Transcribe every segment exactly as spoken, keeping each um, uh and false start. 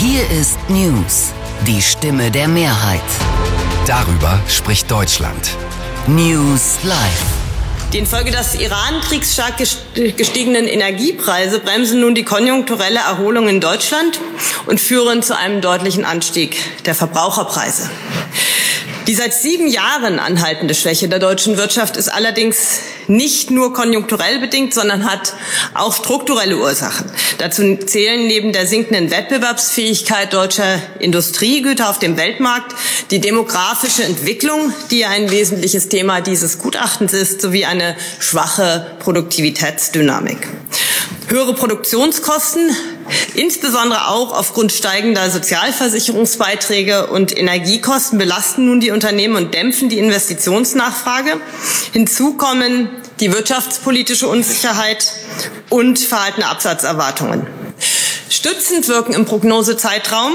Hier ist News, die Stimme der Mehrheit. Darüber spricht Deutschland. News Live. Die infolge des Iran-Kriegs stark gestiegenen Energiepreise bremsen nun die konjunkturelle Erholung in Deutschland und führen zu einem deutlichen Anstieg der Verbraucherpreise. Die seit sieben Jahren anhaltende Schwäche der deutschen Wirtschaft ist allerdings nicht nur konjunkturell bedingt, sondern hat auch strukturelle Ursachen. Dazu zählen neben der sinkenden Wettbewerbsfähigkeit deutscher Industriegüter auf dem Weltmarkt die demografische Entwicklung, die ein wesentliches Thema dieses Gutachtens ist, sowie eine schwache Produktivitätsdynamik. Höhere Produktionskosten, insbesondere auch aufgrund steigender Sozialversicherungsbeiträge und Energiekosten, belasten nun die Unternehmen und dämpfen die Investitionsnachfrage. Hinzu kommen die wirtschaftspolitische Unsicherheit und verhaltene Absatzerwartungen. Stützend wirken im Prognosezeitraum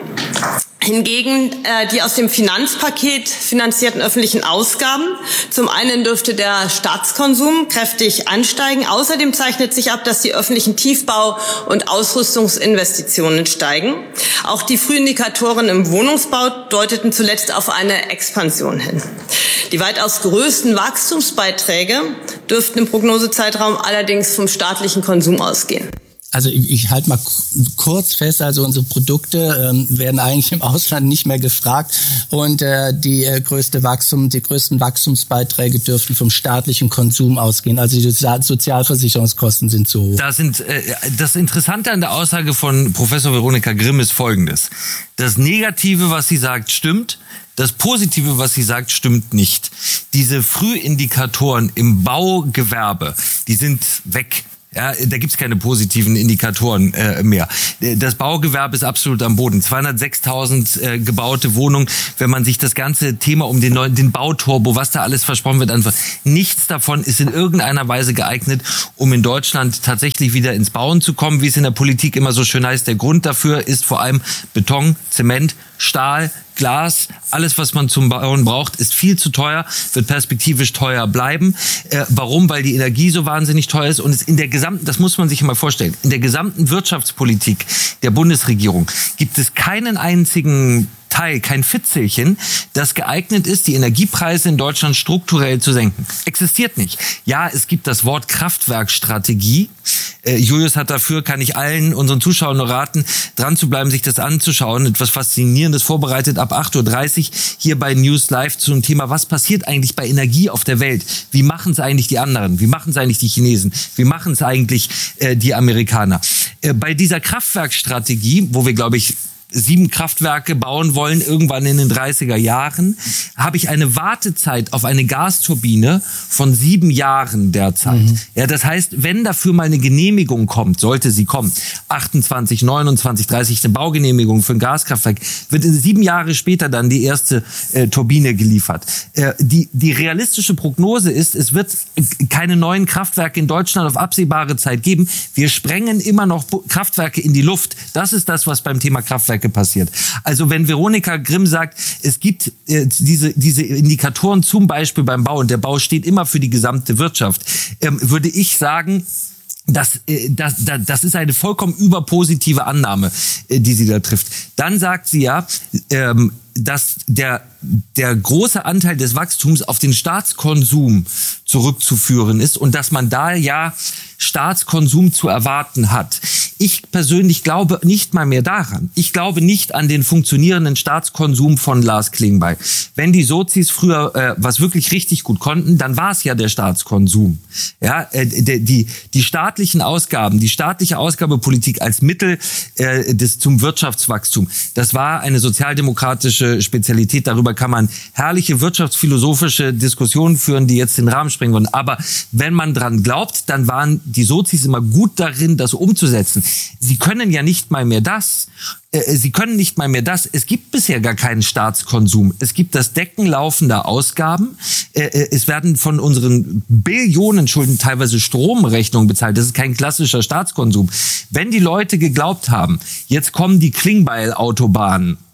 hingegen äh, die aus dem Finanzpaket finanzierten öffentlichen Ausgaben. Zum einen dürfte der Staatskonsum kräftig ansteigen. Außerdem zeichnet sich ab, dass die öffentlichen Tiefbau- und Ausrüstungsinvestitionen steigen. Auch die Frühindikatoren im Wohnungsbau deuteten zuletzt auf eine Expansion hin. Die weitaus größten Wachstumsbeiträge dürften im Prognosezeitraum allerdings vom staatlichen Konsum ausgehen. Also ich, ich halte mal kurz fest, also unsere Produkte ähm, werden eigentlich im Ausland nicht mehr gefragt und äh, die äh, größte Wachstum, die größten Wachstumsbeiträge dürften vom staatlichen Konsum ausgehen. Also die Sozial- Sozialversicherungskosten sind zu hoch. Da sind, äh, das Interessante an der Aussage von Professor Veronika Grimm ist Folgendes. Das Negative, was sie sagt, stimmt. Das Positive, was sie sagt, stimmt nicht. Diese Frühindikatoren im Baugewerbe, die sind weg. Ja, da gibt's keine positiven Indikatoren äh, mehr. Das Baugewerbe ist absolut am Boden. zweihundertsechstausend äh, gebaute Wohnungen. Wenn man sich das ganze Thema um den neuen, den Bauturbo, was da alles versprochen wird, einfach nichts davon ist in irgendeiner Weise geeignet, um in Deutschland tatsächlich wieder ins Bauen zu kommen, wie es in der Politik immer so schön heißt. Der Grund dafür ist vor allem Beton, Zement, Stahl, Glas, alles, was man zum Bauen braucht, ist viel zu teuer, wird perspektivisch teuer bleiben. Äh, warum? Weil die Energie so wahnsinnig teuer ist und es in der gesamten, das muss man sich mal vorstellen, in der gesamten Wirtschaftspolitik der Bundesregierung gibt es keinen einzigen Teil, kein Fitzelchen, das geeignet ist, die Energiepreise in Deutschland strukturell zu senken. Existiert nicht. Ja, es gibt das Wort Kraftwerkstrategie. Äh, Julius hat dafür, kann ich allen unseren Zuschauern nur raten, dran zu bleiben, sich das anzuschauen. Etwas Faszinierendes vorbereitet ab acht Uhr dreißig hier bei News Live zum Thema, was passiert eigentlich bei Energie auf der Welt? Wie machen es eigentlich die anderen? Wie machen es eigentlich die Chinesen? Wie machen es eigentlich äh, die Amerikaner? Äh, bei dieser Kraftwerkstrategie, wo wir, glaube ich, sieben Kraftwerke bauen wollen, irgendwann in den dreißiger Jahren, habe ich eine Wartezeit auf eine Gasturbine von sieben Jahren derzeit. Mhm. Ja, das heißt, wenn dafür mal eine Genehmigung kommt, sollte sie kommen, achtundzwanzig, neunundzwanzig, dreißig, eine Baugenehmigung für ein Gaskraftwerk, wird sieben Jahre später dann die erste äh, Turbine geliefert. Äh, die, die realistische Prognose ist, es wird keine neuen Kraftwerke in Deutschland auf absehbare Zeit geben. Wir sprengen immer noch Kraftwerke in die Luft. Das ist das, was beim Thema Kraftwerke passiert. Also wenn Veronika Grimm sagt, es gibt äh, diese diese Indikatoren zum Beispiel beim Bau und der Bau steht immer für die gesamte Wirtschaft, ähm, würde ich sagen, Das, das, das ist eine vollkommen überpositive Annahme, die sie da trifft. Dann sagt sie ja, ähm, dass der, der große Anteil des Wachstums auf den Staatskonsum zurückzuführen ist und dass man da ja Staatskonsum zu erwarten hat. Ich persönlich glaube nicht mal mehr daran. Ich glaube nicht an den funktionierenden Staatskonsum von Lars Klingbeil. Wenn die Sozis früher äh, was wirklich richtig gut konnten, dann war es ja der Staatskonsum. Ja, äh, die, die, die staatlichen Ausgaben, die staatliche Ausgabepolitik als Mittel äh, des zum Wirtschaftswachstum, das war eine sozialdemokratische Spezialität. Darüber kann man herrliche wirtschaftsphilosophische Diskussionen führen, die jetzt den Rahmen sprengen würden. Aber wenn man dran glaubt, dann waren die Sozis immer gut darin, das umzusetzen. Sie können ja nicht mal mehr das. Äh, sie können nicht mal mehr das. Es gibt bisher gar keinen Staatskonsum. Es gibt das Decken laufender Ausgaben. Äh, es werden von unseren Billionen Schulden teilweise Stromrechnungen bezahlt. Das ist kein klassischer Staatskonsum. Wenn die Leute geglaubt haben, jetzt kommen die Klingbeil-Autobahnen,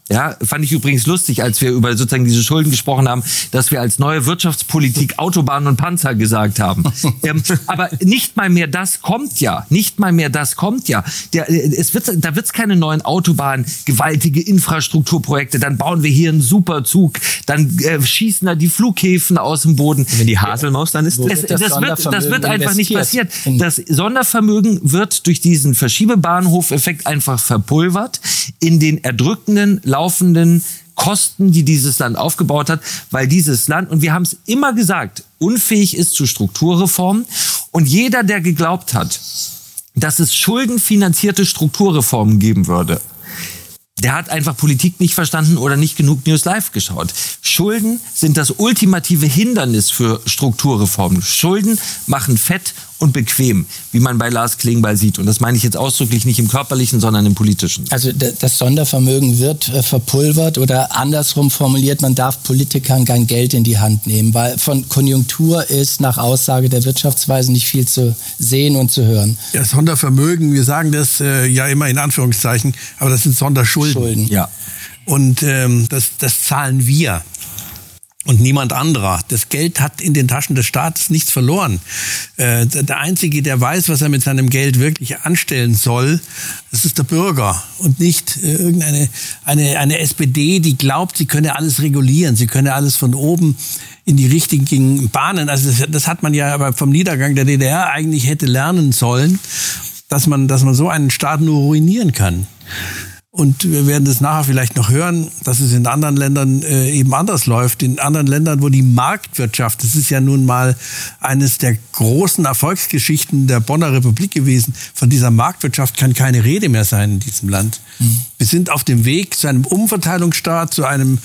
Ja, fand ich übrigens lustig, als wir über sozusagen diese Schulden gesprochen haben, dass wir als neue Wirtschaftspolitik Autobahnen und Panzer gesagt haben. ähm, aber nicht mal mehr das kommt ja. Nicht mal mehr das kommt ja. Der, es wird, da wird's keine neuen Autobahnen, gewaltige Infrastrukturprojekte. Dann bauen wir hier einen Superzug. Dann äh, schießen da die Flughäfen aus dem Boden. Wenn die Haselmaus dann ist, es, das, das, wird, das wird einfach nicht passieren. Das Sondervermögen wird durch diesen Verschiebebahnhof-Effekt einfach verpulvert in den erdrückenden laufenden Kosten, die dieses Land aufgebaut hat, weil dieses Land, und wir haben es immer gesagt, unfähig ist zu Strukturreformen. Und jeder, der geglaubt hat, dass es schuldenfinanzierte Strukturreformen geben würde, der hat einfach Politik nicht verstanden oder nicht genug News Live geschaut. Schulden sind das ultimative Hindernis für Strukturreformen. Schulden machen fett und bequem, wie man bei Lars Klingbeil sieht. Und das meine ich jetzt ausdrücklich nicht im körperlichen, sondern im politischen. Also das Sondervermögen wird äh, verpulvert oder andersrum formuliert, man darf Politikern kein Geld in die Hand nehmen, weil von Konjunktur ist nach Aussage der Wirtschaftsweise nicht viel zu sehen und zu hören. Ja, Sondervermögen, wir sagen das äh, ja immer in Anführungszeichen, aber das sind Sonderschulden. Schulden. Ja. Und ähm, das, das zahlen wir. Und niemand anderer. Das Geld hat in den Taschen des Staates nichts verloren. Äh, der Einzige, der weiß, was er mit seinem Geld wirklich anstellen soll, das ist der Bürger und nicht äh, irgendeine eine, eine S P D, die glaubt, sie könne alles regulieren, sie könne alles von oben in die richtigen Bahnen. Also das, das hat man ja aber vom Niedergang der D D R eigentlich hätte lernen sollen, dass man, dass man so einen Staat nur ruinieren kann. Und wir werden das nachher vielleicht noch hören, dass es in anderen Ländern äh, eben anders läuft. In anderen Ländern, wo die Marktwirtschaft, das ist ja nun mal eines der großen Erfolgsgeschichten der Bonner Republik gewesen, von dieser Marktwirtschaft kann keine Rede mehr sein in diesem Land. Mhm. Wir sind auf dem Weg zu einem Umverteilungsstaat, zu einem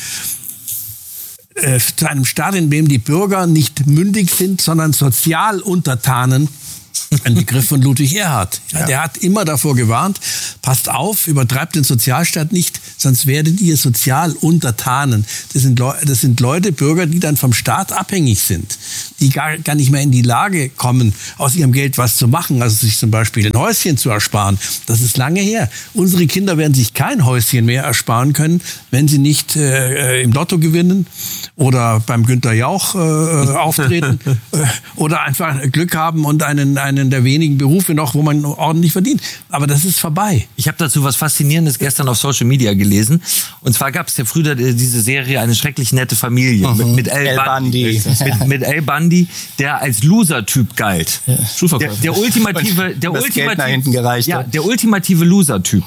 äh, zu einem Staat, in dem die Bürger nicht mündig sind, sondern Sozialuntertanen. Ein Begriff von Ludwig Erhard. Ja, der hat immer davor gewarnt, passt auf, übertreibt den Sozialstaat nicht, sonst werdet ihr sozial Untertanen. Das sind, Leu- das sind Leute, Bürger, die dann vom Staat abhängig sind, die gar, gar nicht mehr in die Lage kommen, aus ihrem Geld was zu machen, also sich zum Beispiel ein Häuschen zu ersparen. Das ist lange her. Unsere Kinder werden sich kein Häuschen mehr ersparen können, wenn sie nicht äh, im Lotto gewinnen oder beim Günther Jauch äh, auftreten äh, oder einfach Glück haben und einen, einen der wenigen Berufe noch, wo man ordentlich verdient. Aber das ist vorbei. Ich habe dazu was Faszinierendes gestern auf Social Media gelesen. Und zwar gab es ja früher diese Serie Eine schrecklich nette Familie mhm. mit, mit Al Bundy. Mit, mit Al Bundy, der als Loser-Typ galt. Ja. Der, der ultimative, der ultimative, ja, der ultimative Loser-Typ.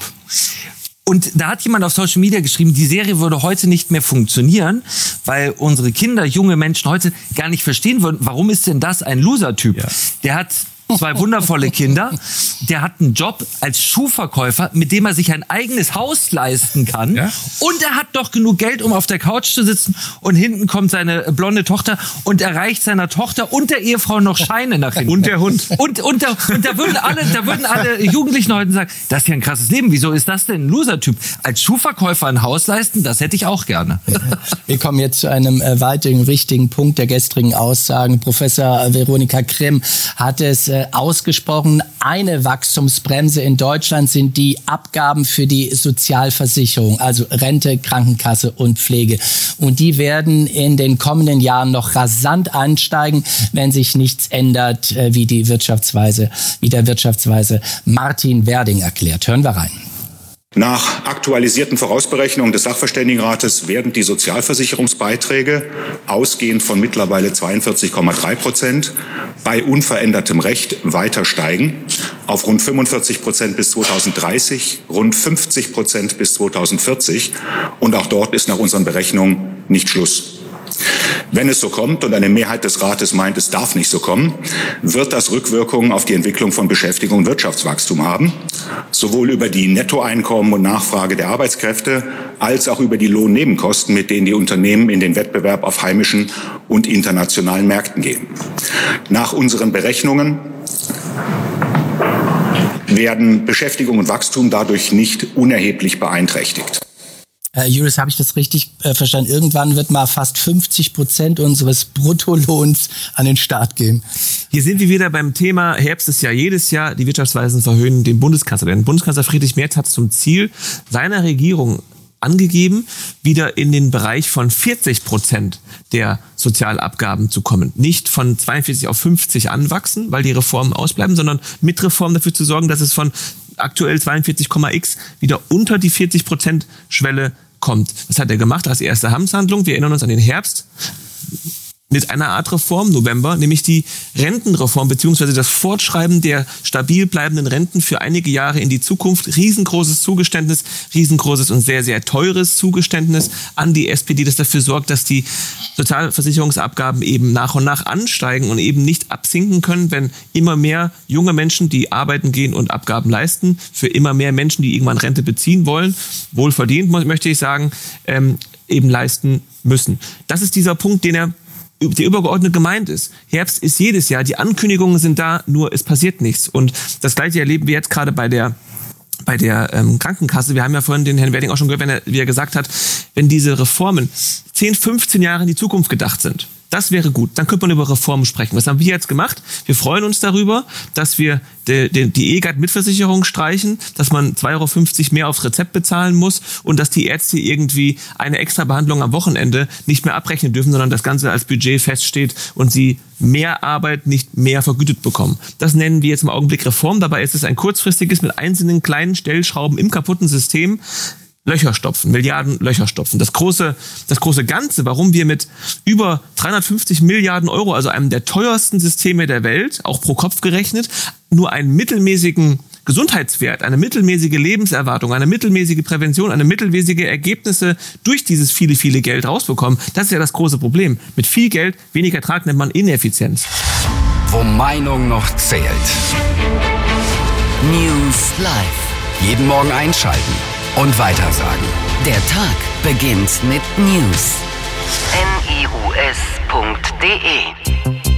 Und da hat jemand auf Social Media geschrieben, die Serie würde heute nicht mehr funktionieren, weil unsere Kinder, junge Menschen heute gar nicht verstehen würden, warum ist denn das ein Loser-Typ? Ja. Der hat zwei wundervolle Kinder, der hat einen Job als Schuhverkäufer, mit dem er sich ein eigenes Haus leisten kann. Ja? Und er hat doch genug Geld, um auf der Couch zu sitzen. Und hinten kommt seine blonde Tochter und erreicht seiner Tochter und der Ehefrau noch Scheine nach hinten. Und der Hund. Und, und, da, und da würden alle, da würden alle Jugendlichen heute sagen, das ist ja ein krasses Leben. Wieso ist das denn ein Loser-Typ? Als Schuhverkäufer ein Haus leisten, das hätte ich auch gerne. Wir kommen jetzt zu einem äh, weiteren wichtigen Punkt der gestrigen Aussagen. Professor Veronika Grimm hat es äh, ausgesprochen, eine Wachstumsbremse in Deutschland sind die Abgaben für die Sozialversicherung, also Rente, Krankenkasse und Pflege. Und die werden in den kommenden Jahren noch rasant ansteigen, wenn sich nichts ändert, äh, wie die Wirtschaftsweise, wie der Wirtschaftsweise Martin Werding erklärt. Hören wir rein. Nach aktualisierten Vorausberechnungen des Sachverständigenrates werden die Sozialversicherungsbeiträge ausgehend von mittlerweile zweiundvierzig Komma drei Prozent bei unverändertem Recht weiter steigen auf rund fünfundvierzig Prozent bis zweitausenddreißig, rund fünfzig Prozent bis zweitausendvierzig. Und auch dort ist nach unseren Berechnungen nicht Schluss. Wenn es so kommt, und eine Mehrheit des Rates meint, es darf nicht so kommen, wird das Rückwirkungen auf die Entwicklung von Beschäftigung und Wirtschaftswachstum haben, sowohl über die Nettoeinkommen und Nachfrage der Arbeitskräfte als auch über die Lohnnebenkosten, mit denen die Unternehmen in den Wettbewerb auf heimischen und internationalen Märkten gehen. Nach unseren Berechnungen werden Beschäftigung und Wachstum dadurch nicht unerheblich beeinträchtigt. Herr Juris, habe ich das richtig äh, verstanden? Irgendwann wird mal fast fünfzig Prozent unseres Bruttolohns an den Staat gehen. Hier sind wir wieder beim Thema Herbst ist ja jedes Jahr. Die Wirtschaftsweisen verhöhnen den Bundeskanzler. Denn Bundeskanzler Friedrich Merz hat zum Ziel seiner Regierung angegeben, wieder in den Bereich von vierzig Prozent der Sozialabgaben zu kommen. Nicht von zweiundvierzig auf fünfzig anwachsen, weil die Reformen ausbleiben, sondern mit Reformen dafür zu sorgen, dass es von aktuell zweiundvierzig Komma x wieder unter die vierzig Prozent Schwelle kommt. Das hat er gemacht als erste Amtshandlung. Wir erinnern uns an den Herbst mit einer Art Reform, November, nämlich die Rentenreform beziehungsweise das Fortschreiben der stabil bleibenden Renten für einige Jahre in die Zukunft. Riesengroßes Zugeständnis, riesengroßes und sehr, sehr teures Zugeständnis an die S P D, das dafür sorgt, dass die Sozialversicherungsabgaben eben nach und nach ansteigen und eben nicht absinken können, wenn immer mehr junge Menschen, die arbeiten gehen und Abgaben leisten, für immer mehr Menschen, die irgendwann Rente beziehen wollen, wohlverdient, möchte ich sagen, ähm, eben leisten müssen. Das ist dieser Punkt, den er der übergeordnet gemeint ist. Herbst ist jedes Jahr, die Ankündigungen sind da, nur es passiert nichts. Und das Gleiche erleben wir jetzt gerade bei der bei der ähm, Krankenkasse. Wir haben ja vorhin den Herrn Werding auch schon gehört, wenn er, wie er gesagt hat, wenn diese Reformen zehn, fünfzehn Jahre in die Zukunft gedacht sind, das wäre gut. Dann könnte man über Reformen sprechen. Was haben wir jetzt gemacht? Wir freuen uns darüber, dass wir die, die, die E G A T-Mitversicherung streichen, dass man zwei Euro fünfzig mehr aufs Rezept bezahlen muss und dass die Ärzte irgendwie eine extra Behandlung am Wochenende nicht mehr abrechnen dürfen, sondern das Ganze als Budget feststeht und sie mehr Arbeit nicht mehr vergütet bekommen. Das nennen wir jetzt im Augenblick Reform. Dabei ist es ein kurzfristiges mit einzelnen kleinen Stellschrauben im kaputten System Löcher stopfen, Milliarden Löcher stopfen. Das große, das große Ganze, warum wir mit über dreihundertfünfzig Milliarden Euro, also einem der teuersten Systeme der Welt, auch pro Kopf gerechnet, nur einen mittelmäßigen Gesundheitswert, eine mittelmäßige Lebenserwartung, eine mittelmäßige Prävention, eine mittelmäßige Ergebnisse durch dieses viele, viele Geld rausbekommen. Das ist ja das große Problem. Mit viel Geld, wenig Ertrag nennt man Ineffizienz. Wo Meinung noch zählt. News Live. Jeden Morgen einschalten und weitersagen. Der Tag beginnt mit News. N I U S punkt D E